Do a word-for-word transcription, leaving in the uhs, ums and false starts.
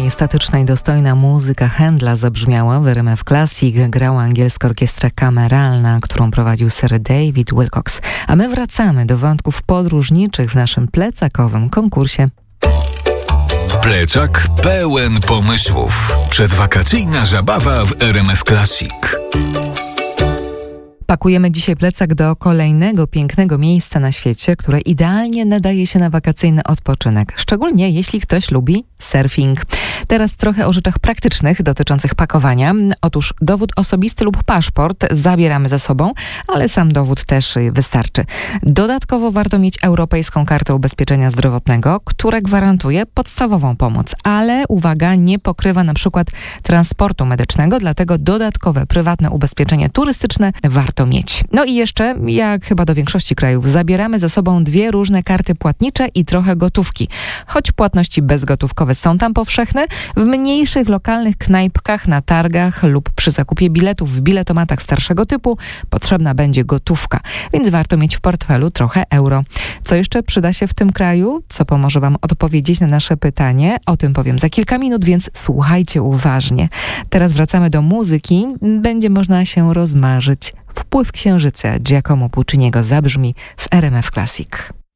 majestatyczna i dostojna muzyka Händla zabrzmiała w R M F Classic. Grała angielska orkiestra kameralna, którą prowadził Sir David Willcocks. A my wracamy do wątków podróżniczych w naszym plecakowym konkursie. Plecak pełen pomysłów. Przedwakacyjna zabawa w R M F Classic. Pakujemy dzisiaj plecak do kolejnego pięknego miejsca na świecie, które idealnie nadaje się na wakacyjny odpoczynek, szczególnie jeśli ktoś lubi surfing. Teraz trochę o rzeczach praktycznych dotyczących pakowania. Otóż dowód osobisty lub paszport zabieramy ze sobą, ale sam dowód też wystarczy. Dodatkowo warto mieć Europejską Kartę Ubezpieczenia Zdrowotnego, która gwarantuje podstawową pomoc, ale uwaga, nie pokrywa na przykład transportu medycznego, dlatego dodatkowe prywatne ubezpieczenie turystyczne warto mieć. No i jeszcze, jak chyba do większości krajów, zabieramy ze sobą dwie różne karty płatnicze i trochę gotówki. Choć płatności bezgotówkowe są tam powszechne, w mniejszych lokalnych knajpkach, na targach lub przy zakupie biletów w biletomatach starszego typu potrzebna będzie gotówka, więc warto mieć w portfelu trochę euro. Co jeszcze przyda się w tym kraju? Co pomoże Wam odpowiedzieć na nasze pytanie? O tym powiem za kilka minut, więc słuchajcie uważnie. Teraz wracamy do muzyki. Będzie można się rozmarzyć. Wpływ księżyca Giacomo Pucciniego zabrzmi w R M F Classic.